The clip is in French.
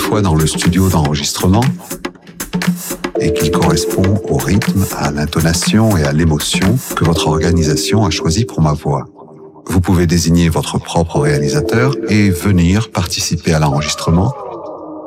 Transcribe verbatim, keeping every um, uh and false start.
fois dans le studio d'enregistrement et qu'il correspond au rythme, à l'intonation et à l'émotion que votre organisation a choisi pour ma voix. Vous pouvez désigner votre propre réalisateur et venir participer à l'enregistrement